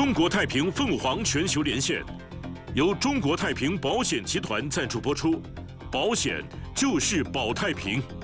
中国太平凤凰全球连线，由中国太平保险集团赞助播出，保险就是保太平。